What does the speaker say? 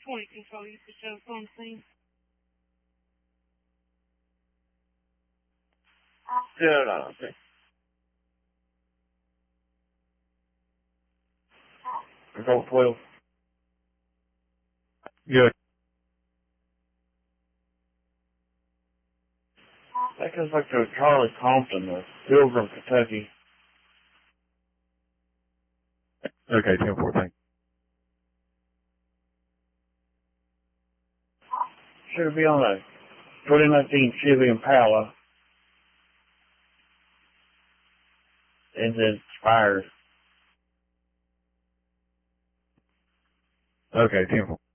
20 control, you can show us on the scene. Yeah, no, okay. Control 12. Good. That goes back to Charlie Compton of Pilgrim, Kentucky. Okay, 10-4, thank Should be on a 2019 Chevy Impala. Engine expired. you. Okay, 10-4.